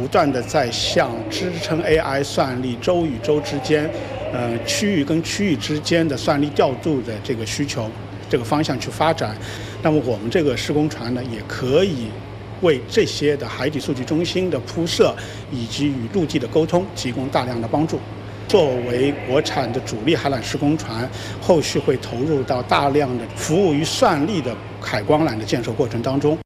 不断的在向支撑 AI 算力州与州之间，区域跟区域之间的算力调度的这个需求这个方向去发展。那么我们这个施工船呢，也可以为这些的海底数据中心的铺设以及与陆地的沟通提供大量的帮助。作为国产的主力海缆施工船，后续会投入到大量的服务于算力的海光缆的建设过程当中。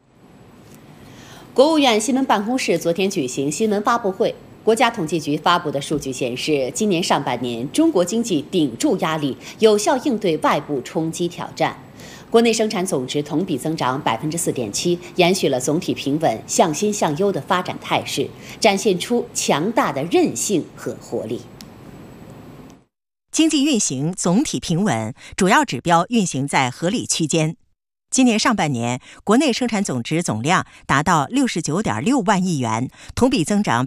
国务院新闻办公室昨天举行新闻发布会，国家统计局发布的数据显示，今年上半年中国经济顶住压力，有效应对外部冲击挑战。国内生产总值同比增长4.7%，延续了总体平稳、向新向优的发展态势，展现出强大的韧性和活力。 经济运行总体平稳，主要指标运行在合理区间。今年上半年，国内生产总值总量达到69.6万亿元，同比增长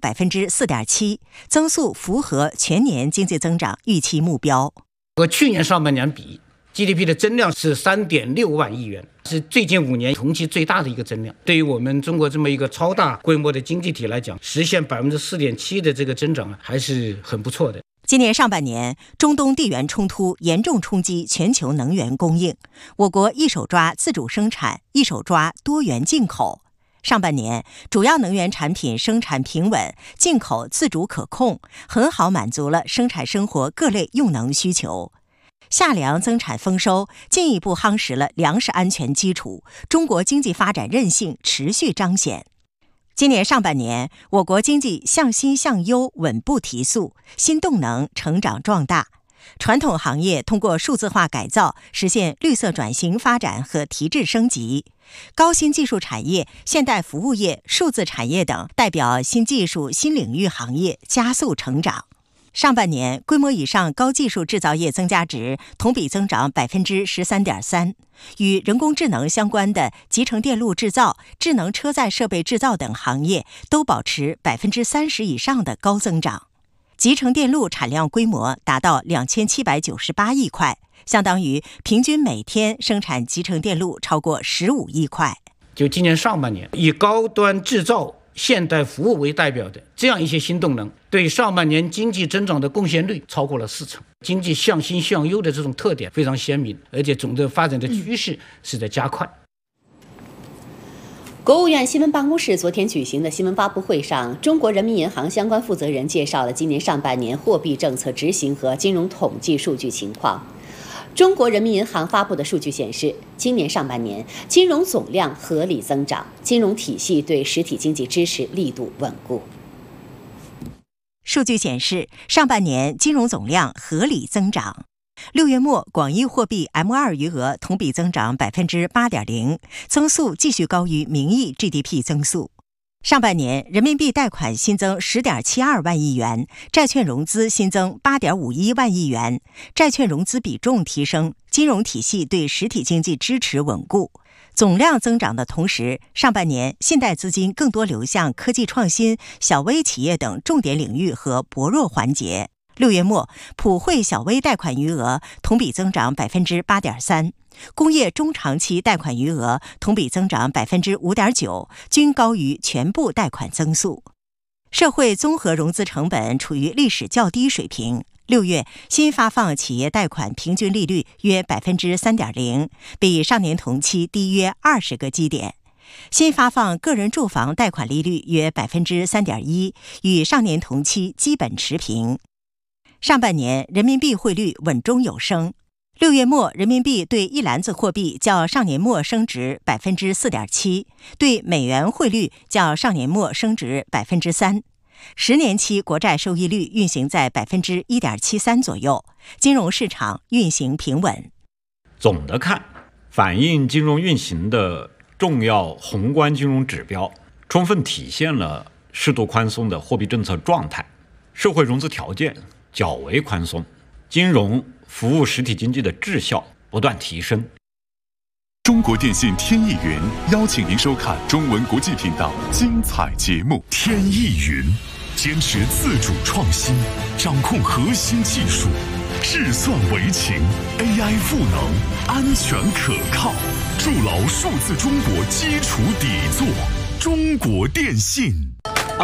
4.7%，增速符合全年经济增长预期目标。 和去年上半年比，GDP 的增量是3.6万亿元，是最近5年同期最大的一个增量。对于我们中国这么一个超大规模的经济体来讲，实现4.7%的这个增长还是很不错的。 今年上半年，中东地缘冲突严重冲击全球能源供应，我国一手抓自主生产，一手抓多元进口。上半年，主要能源产品生产平稳，进口自主可控，很好满足了生产生活各类用能需求。夏粮增产丰收，进一步夯实了粮食安全基础，中国经济发展韧性持续彰显。今年上半年，我国经济向新向优稳步提速，新动能成长壮大。传统行业通过数字化改造，实现绿色转型发展和提质升级。高新技术产业、现代服务业、数字产业等代表新技术新领域行业加速成长。上半年，规模以上高技术制造业增加值同比增长13.3%，与人工智能相关的集成电路制造、智能车载设备制造等行业都保持30%以上的高增长。集成电路产量规模达到2798亿块，相当于平均每天生产集成电路超过15亿块。 就今年上半年，以高端制造、现代服务为代表的这样一些新动能，对上半年经济增长的贡献率超过了40%，经济向新向优的这种特点非常鲜明，而且总的发展的趋势是在加快。 国务院新闻办公室昨天举行的新闻发布会上，中国人民银行相关负责人介绍了今年上半年货币政策执行和金融统计数据情况。中国人民银行发布的数据显示，今年上半年金融总量合理增长，金融体系对实体经济支持力度稳固。 数据显示，上半年金融总量合理增长。6月末，广义货币 M2 余额同比增长8.0%，增速继续高于名义 GDP 增速。上半年，人民币贷款新增10.72万亿元，债券融资新增8.51万亿元，债券融资比重提升，金融体系对实体经济支持稳固。总量增长的同时，上半年信贷资金更多流向科技创新、小微企业等重点领域和薄弱环节。6月末，普惠小微贷款余额同比增长8.3%，工业中长期贷款余额同比增长5.9%，均高于全部贷款增速。社会综合融资成本处于历史较低水平。6月，新发放企业贷款平均利率约3.0%，比上年同期低约20个基点。新发放个人住房贷款利率约3.1%，与上年同期基本持平。上半年人民币汇率稳中有升，6月末人民币对一篮子货币较上年末升值4.7%，对美元汇率较上年末升值3%，10年期国债收益率运行在1.73%左右，金融市场运行平稳。 总的看，反映金融运行的重要宏观金融指标，充分体现了适度宽松的货币政策状态，社会融资条件较为宽松，金融服务实体经济的质效不断提升。 中国电信天翼云邀请您收看中文国际频道精彩节目。天翼云坚持自主创新，掌控核心技术，智算为情 ，AI 赋能，安全可靠，筑牢数字中国基础底座。中国电信。